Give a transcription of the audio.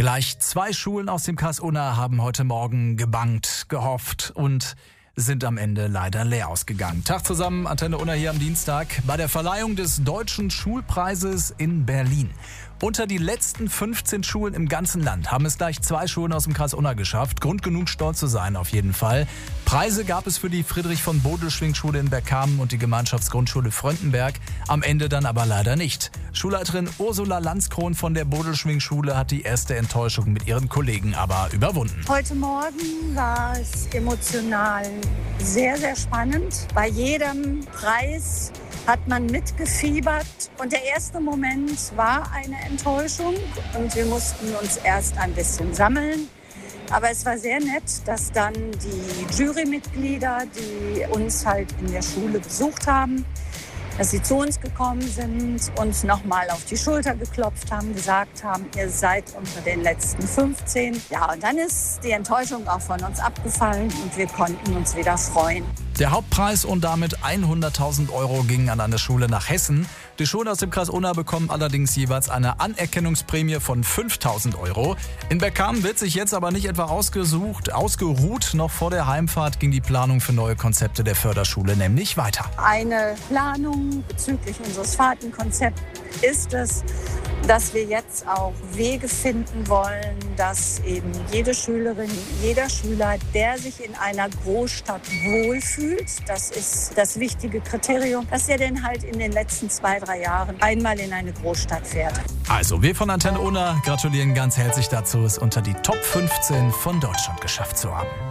Gleich 2 Schulen aus dem Kreis Unna haben heute Morgen gebangt, gehofft und sind am Ende leider leer ausgegangen. Tag zusammen, Antenne Unna hier am Dienstag bei der Verleihung des Deutschen Schulpreises in Berlin. Unter die letzten 15 Schulen im ganzen Land haben es gleich 2 Schulen aus dem Kreis Unna geschafft. Grund genug, stolz zu sein auf jeden Fall. Preise gab es für die Friedrich-von-Bodelschwingh-Schule in Bergkamen und die Gemeinschaftsgrundschule Fröndenberg. Am Ende dann aber leider nicht. Schulleiterin Ursula Landskron von der Bodelschwingh-Schule hat die erste Enttäuschung mit ihren Kollegen aber überwunden. Heute Morgen war es emotional sehr, sehr spannend. Bei jedem Preis hat man mitgefiebert und der erste Moment war eine Enttäuschung und wir mussten uns erst ein bisschen sammeln. Aber es war sehr nett, dass dann die Jurymitglieder, die uns halt in der Schule besucht haben, dass sie zu uns gekommen sind und nochmal auf die Schulter geklopft haben, gesagt haben, ihr seid unter den letzten 15. Ja, und dann ist die Enttäuschung auch von uns abgefallen und wir konnten uns wieder freuen. Der Hauptpreis und damit 100.000 € gingen an eine Schule nach Hessen. Die Schulen aus dem Kreis Unna bekommen allerdings jeweils eine Anerkennungsprämie von 5.000 €. In Bergkamen wird sich jetzt aber nicht etwa ausgeruht. Noch vor der Heimfahrt ging die Planung für neue Konzepte der Förderschule nämlich weiter. Eine Planung bezüglich unseres Fahrtenkonzepts ist es, dass wir jetzt auch Wege finden wollen, dass eben jede Schülerin, jeder Schüler, der sich in einer Großstadt wohlfühlt, das ist das wichtige Kriterium, dass er dann halt in den letzten 2-3 Jahren einmal in eine Großstadt fährt. Also wir von Antenne Unna gratulieren ganz herzlich dazu, es unter die Top 15 von Deutschland geschafft zu haben.